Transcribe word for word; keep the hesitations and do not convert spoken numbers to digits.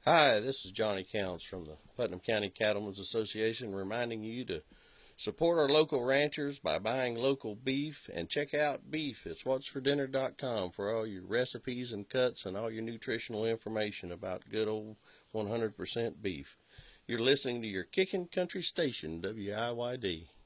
Hi, this is Johnny Counts from the Putnam County Cattlemen's Association, reminding you to support our local ranchers by buying local beef, and check out beef. It's what's for dinner dot com for all your recipes and cuts and all your nutritional information about good old one hundred percent beef. You're listening to your kickin' country station, W I Y D.